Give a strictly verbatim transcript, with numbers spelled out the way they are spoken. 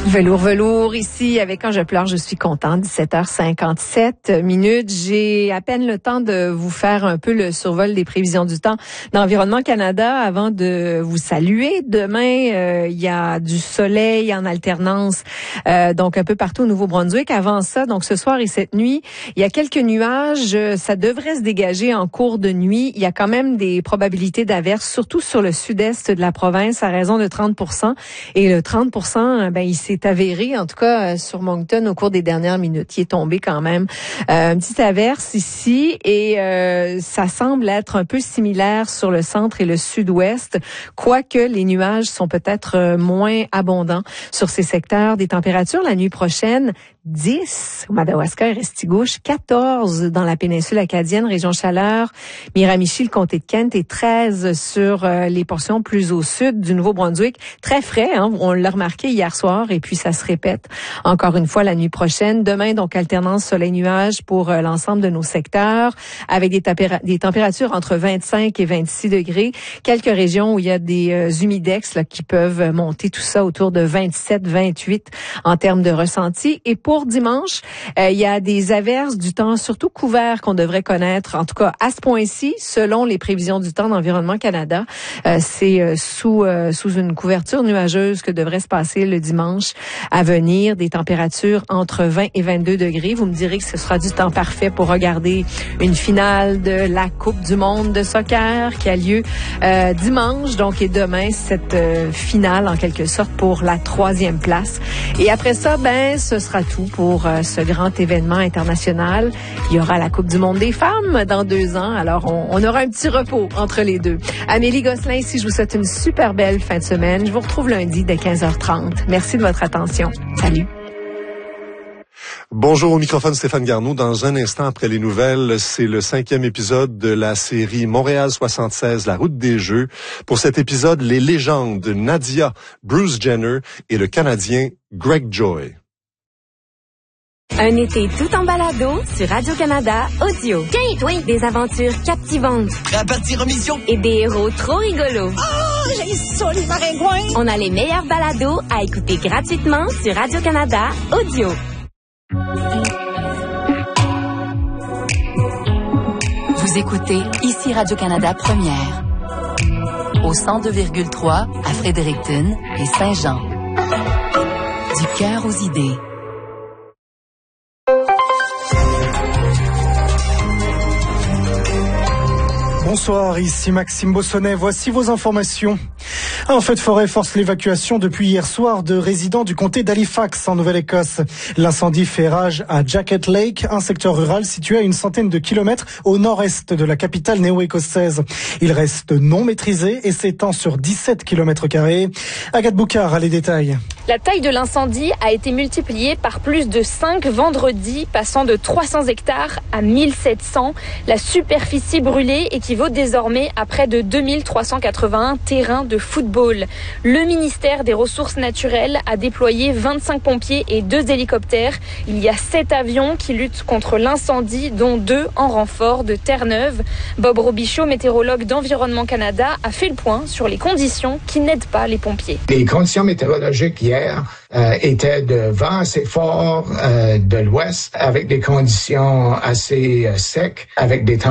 Velours, velours, ici, avec Quand je pleure, je suis contente, dix-sept heures cinquante-sept minutes. J'ai à peine le temps de vous faire un peu le survol des prévisions du temps d'Environnement Canada avant de vous saluer. Demain, euh, il y a du soleil en alternance, euh, donc un peu partout au Nouveau-Brunswick. Avant ça, donc ce soir et cette nuit, il y a quelques nuages. Ça devrait se dégager en cours de nuit. Il y a quand même des probabilités d'averses, surtout sur le sud-est de la province, à raison de trente pour cent. Et le trente pour cent, ben, il s'est avéré, en tout cas sur Moncton, au cours des dernières minutes. Il est tombé quand même euh, une petite averse ici et euh, ça semble être un peu similaire sur le centre et le sud-ouest, quoique les nuages sont peut-être moins abondants sur ces secteurs. Des températures la nuit prochaine, dix au Madawaska et Restigouche, quatorze dans la péninsule acadienne, région chaleur, Miramichi, le comté de Kent et treize sur euh, les portions plus au sud du Nouveau-Brunswick. Très frais, hein, on l'a remarqué hier soir et puis ça se répète encore une fois la nuit prochaine. Demain, donc, alternance soleil-nuage pour euh, l'ensemble de nos secteurs avec des, tapéra- des températures entre vingt-cinq et vingt-six degrés. Quelques régions où il y a des euh, humidex là, qui peuvent monter tout ça autour de vingt-sept vingt-huit en termes de ressenti. Et pour dimanche, euh, il y a des averses du temps surtout couvert qu'on devrait connaître, en tout cas à ce point-ci, selon les prévisions du temps d'Environnement Canada. Euh, c'est euh, sous euh, sous une couverture nuageuse que devrait se passer le dimanche à venir, des températures entre vingt et vingt-deux degrés. Vous me direz que ce sera du temps parfait pour regarder une finale de la Coupe du monde de soccer qui a lieu euh, dimanche, donc et demain, cette euh, finale en quelque sorte pour la troisième place. Et après ça, ben, ce sera tout pour euh, ce grand événement international. Il y aura la Coupe du monde des femmes dans deux ans, alors on, on aura un petit repos entre les deux. Amélie Gosselin ici, je vous souhaite une super belle fin de semaine. Je vous retrouve lundi dès quinze heures trente. Merci de votre attention. Salut. Bonjour, au microphone Stéphane Garneau. Dans un instant après les nouvelles, c'est le cinquième épisode de la série Montréal soixante-seize, la route des Jeux. Pour cet épisode, les légendes Nadia, Bruce Jenner et le Canadien Greg Joy. Un été tout en balado sur Radio-Canada Audio. Tiens, oui. Des aventures captivantes. Prêt à partir en mission? Et des héros trop rigolos. Oh, j'ai ça, les maringouins! On a les meilleurs balados à écouter gratuitement sur Radio-Canada Audio. Vous écoutez ici Radio-Canada Première. Au cent deux virgule trois à Fredericton et Saint-Jean. Du cœur aux idées. Bonsoir, ici Maxime Bossonnet. Voici vos informations. Un feu de forêt force l'évacuation depuis hier soir de résidents du comté d'Halifax en Nouvelle-Écosse. L'incendie fait rage à Jacket Lake, un secteur rural situé à une centaine de kilomètres au nord-est de la capitale néo-écossaise. Il reste non maîtrisé et s'étend sur dix-sept kilomètres carrés. Agathe Boucard a les détails. La taille de l'incendie a été multipliée par plus de cinq vendredi, passant de trois cents hectares à mille sept cents. La superficie brûlée équivaut désormais à près de deux mille trois cent quatre-vingt-un terrains de football. Le ministère des Ressources naturelles a déployé vingt-cinq pompiers et deux hélicoptères. Il y a sept avions qui luttent contre l'incendie, dont deux en renfort de Terre-Neuve. Bob Robichaud, météorologue d'Environnement Canada, a fait le point sur les conditions qui n'aident pas les pompiers. Les conditions météorologiques hier euh, étaient de vent assez fort euh, de l'ouest, avec des conditions assez euh, secs, avec des températures